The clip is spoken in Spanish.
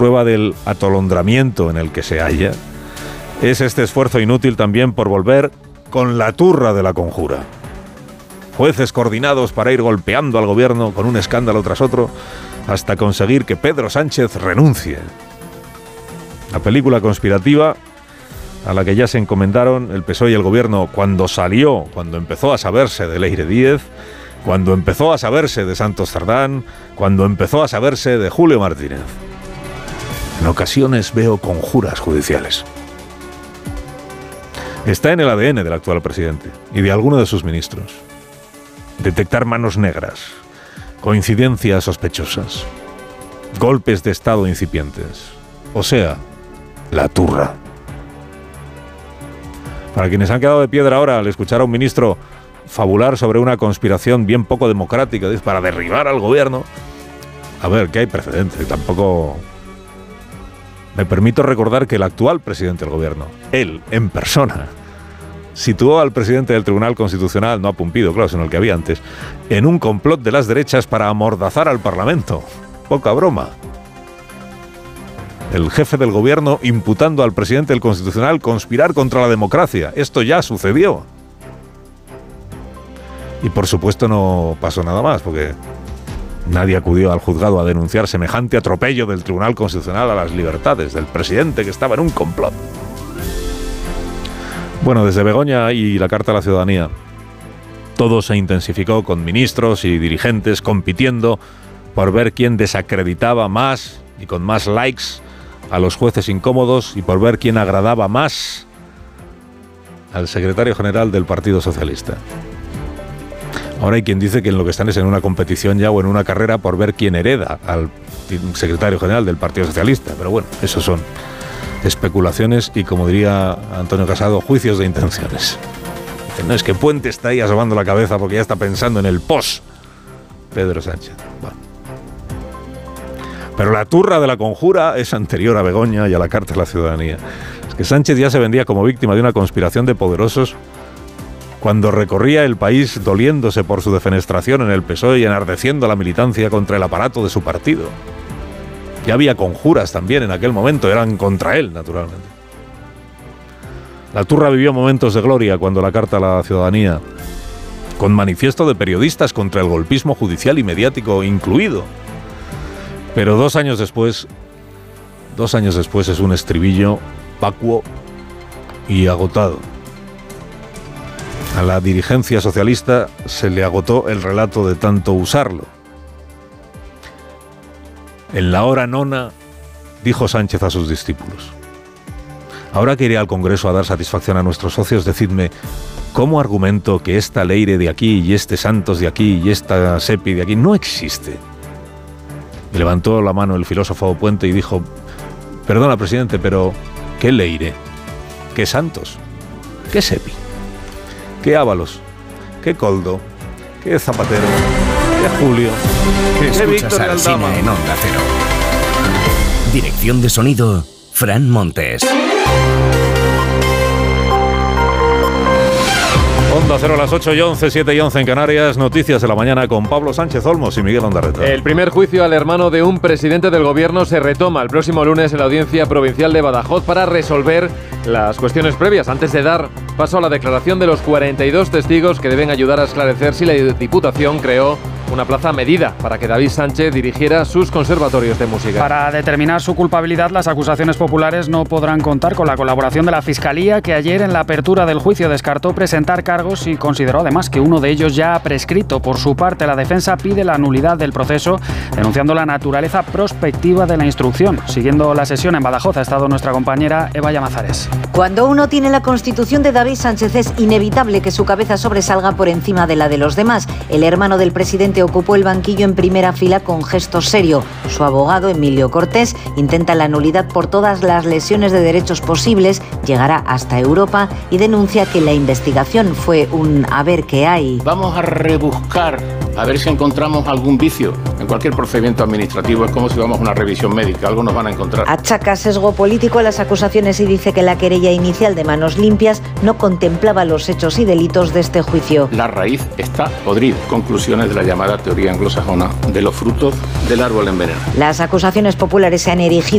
prueba del atolondramiento en el que se halla es este esfuerzo inútil también por volver con la turra de la conjura. Jueces coordinados para ir golpeando al gobierno con un escándalo tras otro hasta conseguir que Pedro Sánchez renuncie. La película conspirativa a la que ya se encomendaron el PSOE y el gobierno cuando empezó a saberse de Leire Díez, cuando empezó a saberse de Santos Cerdán, cuando empezó a saberse de Julio Martínez. En ocasiones veo conjuras judiciales. Está en el ADN del actual presidente y de alguno de sus ministros. Detectar manos negras, coincidencias sospechosas, golpes de Estado incipientes, o sea, la turra. Para quienes han quedado de piedra ahora al escuchar a un ministro fabular sobre una conspiración bien poco democrática para derribar al gobierno, a ver, que hay precedente, tampoco... Me permito recordar que el actual presidente del gobierno, él, en persona, situó al presidente del Tribunal Constitucional, no a Pumpido, claro, sino el que había antes, en un complot de las derechas para amordazar al Parlamento. Poca broma. El jefe del gobierno imputando al presidente del Constitucional conspirar contra la democracia. Esto ya sucedió. Y por supuesto no pasó nada más, porque nadie acudió al juzgado a denunciar semejante atropello del Tribunal Constitucional a las libertades del presidente que estaba en un complot. Bueno, desde Begoña y la Carta a la Ciudadanía, todo se intensificó con ministros y dirigentes compitiendo por ver quién desacreditaba más y con más likes a los jueces incómodos y por ver quién agradaba más al secretario general del Partido Socialista. Ahora hay quien dice que en lo que están es en una competición ya o en una carrera por ver quién hereda al secretario general del Partido Socialista. Pero bueno, eso son especulaciones y, como diría Antonio Casado, juicios de intenciones. No es que Puente está ahí asomando la cabeza porque ya está pensando en el post Pedro Sánchez. Bueno. Pero la turra de la conjura es anterior a Begoña y a la Carta de la Ciudadanía. Es que Sánchez ya se vendía como víctima de una conspiración de poderosos cuando recorría el país doliéndose por su defenestración en el PSOE y enardeciendo a la militancia contra el aparato de su partido. Ya había conjuras también en aquel momento, eran contra él, naturalmente. La turra vivió momentos de gloria cuando la Carta a la Ciudadanía, con manifiesto de periodistas contra el golpismo judicial y mediático incluido. Pero 2 años después es un estribillo vacuo y agotado. A la dirigencia socialista se le agotó el relato de tanto usarlo. En la hora nona, dijo Sánchez a sus discípulos: ahora que iré al Congreso a dar satisfacción a nuestros socios, decidme, ¿cómo argumento que esta Leire de aquí y este Santos de aquí y esta Sepi de aquí no existe? Y levantó la mano el filósofo Puente y dijo: perdona, presidente, pero ¿qué Leire? ¿Qué Santos? ¿Qué Sepi? ¿Qué Ábalos? ¿Qué Coldo? ¿Qué Zapatero? ¿Qué Julio? ¿Qué Víctor Aldama? En Onda Cero. Dirección de sonido, Fran Montes. Onda Cero a las 8:11, 7:11 en Canarias. Noticias de la mañana con Pablo Sánchez Olmos y Miguel Ondarreta. El primer juicio al hermano de un presidente del gobierno se retoma el próximo lunes en la Audiencia Provincial de Badajoz para resolver las cuestiones previas, antes de dar paso a la declaración de los 42 testigos que deben ayudar a esclarecer si la Diputación creó una plaza medida para que David Sánchez dirigiera sus conservatorios de música. Para determinar su culpabilidad, las acusaciones populares no podrán contar con la colaboración de la Fiscalía, que ayer en la apertura del juicio descartó presentar cargos y consideró además que uno de ellos ya ha prescrito. Por su parte, la defensa pide la nulidad del proceso, denunciando la naturaleza prospectiva de la instrucción. Siguiendo la sesión en Badajoz ha estado nuestra compañera Eva Llamazares. Cuando uno tiene la constitución de David Sánchez, es inevitable que su cabeza sobresalga por encima de la de los demás. El hermano del presidente ocupó el banquillo en primera fila con gesto serio. Su abogado, Emilio Cortés, intenta la nulidad por todas las lesiones de derechos posibles, llegará hasta Europa y denuncia que la investigación fue un a ver qué hay. Vamos a rebuscar, a ver si encontramos algún vicio. En cualquier procedimiento administrativo es como si vamos a una revisión médica, algo nos van a encontrar. Achaca sesgo político a las acusaciones y dice que la querella inicial de Manos Limpias no contemplaba los hechos y delitos de este juicio. La raíz está podrida. Conclusiones de la llamada teoría anglosajona de los frutos del árbol envenenado. Las acusaciones populares se han erigido